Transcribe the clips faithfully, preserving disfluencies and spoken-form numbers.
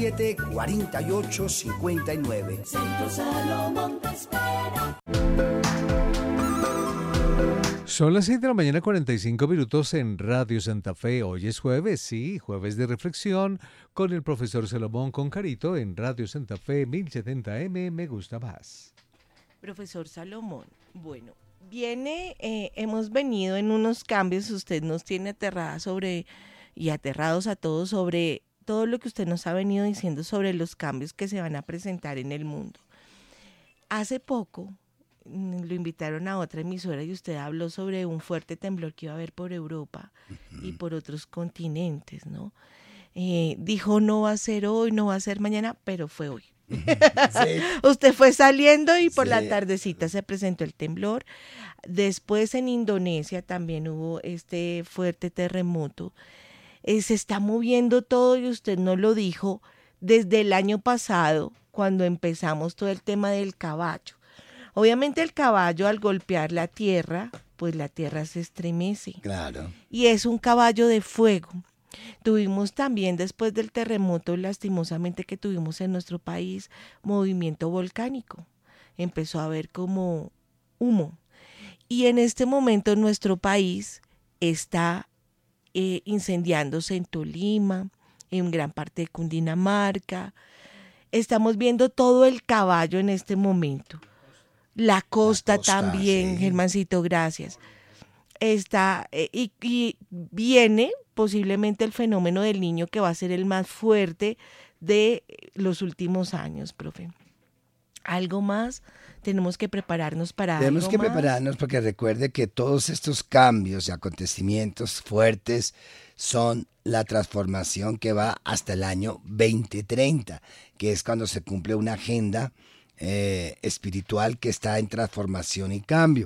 siete, cuarenta y ocho, cincuenta y nueve. Centro Salomón te espera. Son las seis de la mañana, cuarenta y cinco minutos en Radio Santa Fe. Hoy es jueves, sí, jueves de reflexión con el profesor Salomón Concarito en Radio Santa Fe mil setenta eme. Me gusta más. Profesor Salomón, bueno, viene, eh, hemos venido en unos cambios, usted nos tiene aterrada sobre, y aterrados a todos sobre todo lo que usted nos ha venido diciendo sobre los cambios que se van a presentar en el mundo. Hace poco lo invitaron a otra emisora y usted habló sobre un fuerte temblor que iba a haber por Europa uh-huh. y por otros continentes, ¿no? Eh, dijo no va a ser hoy, no va a ser mañana, pero fue hoy. Sí. Usted fue saliendo y por sí. la tardecita se presentó el temblor. Después en Indonesia también hubo este fuerte terremoto. Eh, se está moviendo todo y usted no lo dijo desde el año pasado cuando empezamos todo el tema del caballo. Obviamente el caballo al golpear la tierra, pues la tierra se estremece. Claro. Y es un caballo de fuego. Tuvimos también después del terremoto, lastimosamente que tuvimos en nuestro país, movimiento volcánico. Empezó a haber como humo. Y en este momento nuestro país está eh, incendiándose en Tolima, en gran parte de Cundinamarca. Estamos viendo todo el caballo en este momento. La costa, la costa también, sí. Germancito, gracias. Está, eh, y, y viene posiblemente el fenómeno del niño que va a ser el más fuerte de los últimos años, profe. ¿Algo más? Tenemos que prepararnos para Tenemos algo que más? prepararnos porque recuerde que todos estos cambios y acontecimientos fuertes son la transformación que va hasta el año veinte treinta, que es cuando se cumple una agenda eh, espiritual que está en transformación y cambio.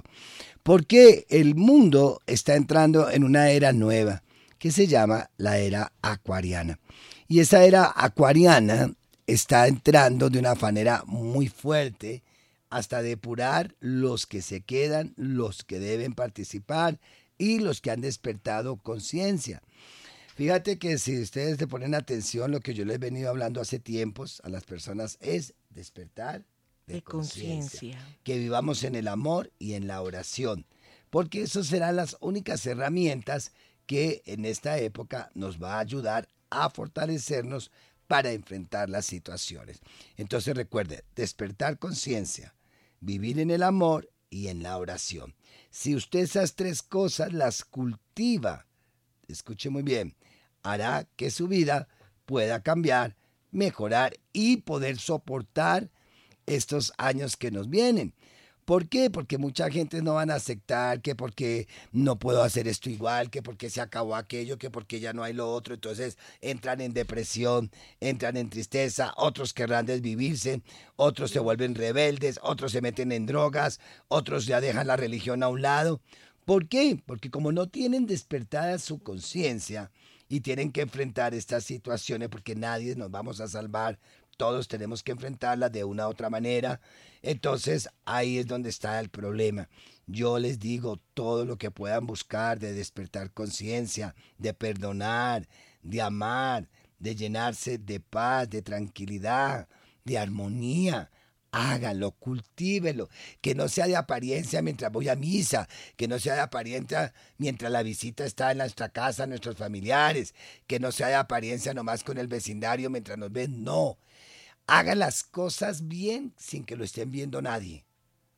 Porque el mundo está entrando en una era nueva que se llama la era acuariana. Y esa era acuariana está entrando de una manera muy fuerte hasta depurar los que se quedan, los que deben participar y los que han despertado conciencia. Fíjate que si ustedes le ponen atención, lo que yo les he venido hablando hace tiempos a las personas es despertar de, de conciencia. Que vivamos en el amor y en la oración, porque esas serán las únicas herramientas que en esta época nos va a ayudar a fortalecernos para enfrentar las situaciones. Entonces recuerde, despertar conciencia, vivir en el amor y en la oración. Si usted esas tres cosas las cultiva, escuche muy bien, hará que su vida pueda cambiar, mejorar y poder soportar estos años que nos vienen. ¿Por qué? Porque mucha gente no van a aceptar que porque no puedo hacer esto igual, que porque se acabó aquello, que porque ya no hay lo otro. Entonces entran en depresión, entran en tristeza, otros querrán desvivirse, otros se vuelven rebeldes, otros se meten en drogas, otros ya dejan la religión a un lado. ¿Por qué? Porque como no tienen despertada su conciencia y tienen que enfrentar estas situaciones, porque nadie nos vamos a salvar, todos tenemos que enfrentarlas de una u otra manera. Entonces ahí es donde está el problema. Yo les digo todo lo que puedan buscar de despertar conciencia, de perdonar, de amar, de llenarse de paz, de tranquilidad, de armonía. Háganlo, cultívelo, que no sea de apariencia mientras voy a misa, que no sea de apariencia mientras la visita está en nuestra casa, nuestros familiares, que no sea de apariencia nomás con el vecindario mientras nos ven, no. Hagan las cosas bien sin que lo estén viendo nadie.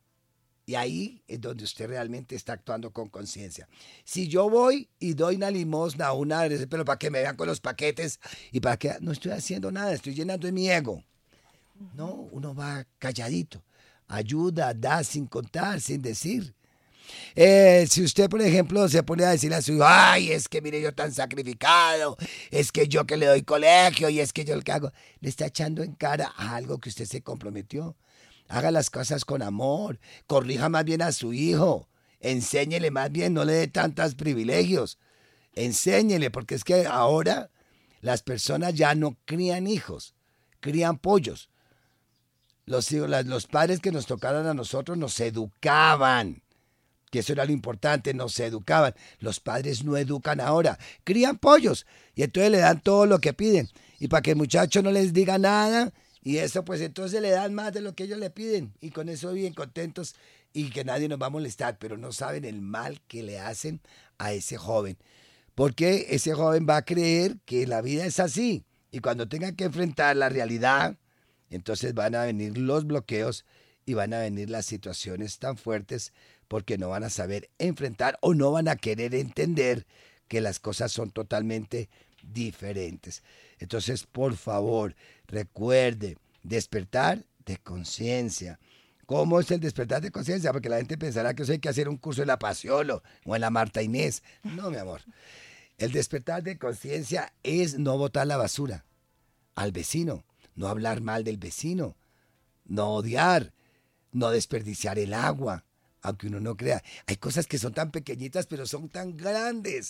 Y ahí es donde usted realmente está actuando con conciencia. Si yo voy y doy una limosna o una, pero para que me vean con los paquetes y para que no estoy haciendo nada, estoy llenando de mi ego. No, uno va calladito, ayuda, da sin contar, sin decir. Eh, si usted, por ejemplo, se pone a decirle a su hijo, ay, es que mire yo tan sacrificado, es que yo que le doy colegio y es que yo el que hago, le está echando en cara a algo que usted se comprometió. Haga las cosas con amor, corrija más bien a su hijo, enséñele más bien, no le dé tantos privilegios, enséñele, porque es que ahora las personas ya no crían hijos, crían pollos. Los, los padres que nos tocaron a nosotros nos educaban, que eso era lo importante, nos educaban. Los padres no educan ahora, crían pollos y entonces le dan todo lo que piden. Y para que el muchacho no les diga nada, y eso pues entonces le dan más de lo que ellos le piden. Y con eso bien contentos y que nadie nos va a molestar, pero no saben el mal que le hacen a ese joven. Porque ese joven va a creer que la vida es así. Y cuando tenga que enfrentar la realidad, entonces van a venir los bloqueos y van a venir las situaciones tan fuertes porque no van a saber enfrentar o no van a querer entender que las cosas son totalmente diferentes. Entonces, por favor, recuerde, despertar de conciencia. ¿Cómo es el despertar de conciencia? Porque la gente pensará que eso hay que hacer un curso en la Pasiolo o en la Marta Inés. No, mi amor. El despertar de conciencia es no botar la basura al vecino, no hablar mal del vecino, no odiar, no desperdiciar el agua, aunque uno no crea. Hay cosas que son tan pequeñitas, pero son tan grandes.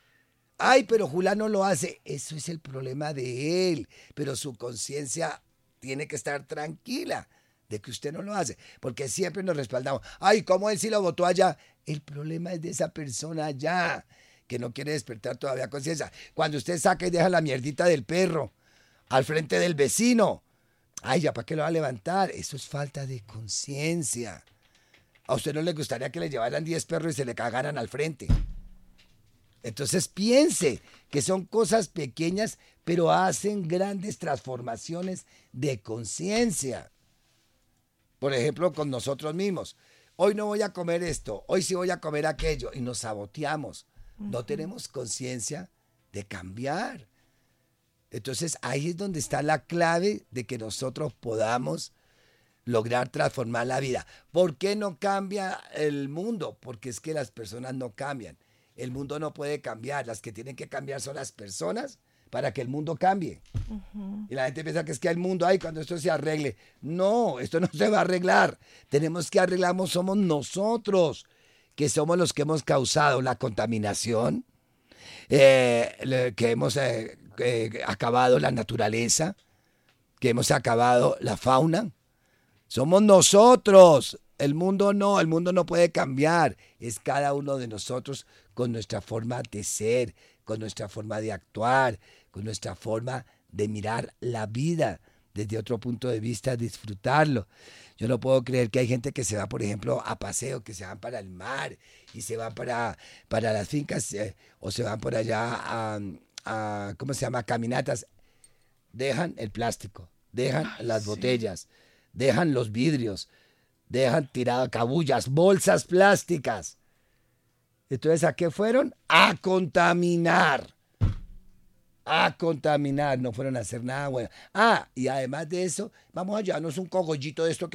Ay, pero Julano lo hace. Eso es el problema de él. Pero su conciencia tiene que estar tranquila de que usted no lo hace. Porque siempre nos respaldamos. Ay, ¿cómo él sí lo votó allá? El problema es de esa persona allá, que no quiere despertar todavía conciencia. Cuando usted saca y deja la mierdita del perro al frente del vecino, ay, ¿ya para qué lo va a levantar? Eso es falta de conciencia. A usted no le gustaría que le llevaran diez perros y se le cagaran al frente. Entonces piense que son cosas pequeñas, pero hacen grandes transformaciones de conciencia. Por ejemplo, con nosotros mismos. Hoy no voy a comer esto, hoy sí voy a comer aquello. Y nos saboteamos. No tenemos conciencia de cambiar. Entonces ahí es donde está la clave de que nosotros podamos lograr transformar la vida. ¿Por qué no cambia el mundo? Porque es que las personas no cambian. El mundo no puede cambiar. Las que tienen que cambiar son las personas para que el mundo cambie. Uh-huh. Y la gente piensa que es que el mundo, ay, cuando esto se arregle. No, esto no se va a arreglar. Tenemos que arreglarnos, somos nosotros, que somos los que hemos causado la contaminación, eh, que hemos eh, eh, acabado la naturaleza, que hemos acabado la fauna. Somos nosotros. El mundo no, el mundo no puede cambiar. Es cada uno de nosotros con nuestra forma de ser, con nuestra forma de actuar, con nuestra forma de mirar la vida desde otro punto de vista, disfrutarlo. Yo no puedo creer que hay gente que se va, por ejemplo, a paseo, que se van para el mar y se van para, para las fincas eh, o se van por allá a, a, ¿cómo se llama?, caminatas. Dejan el plástico, dejan Ay, las sí. botellas, dejan los vidrios, dejan tiradas cabullas, bolsas plásticas. Entonces, ¿a qué fueron? A contaminar. A contaminar. No fueron a hacer nada bueno. Ah, y además de eso, vamos a llevarnos un cogollito de esto que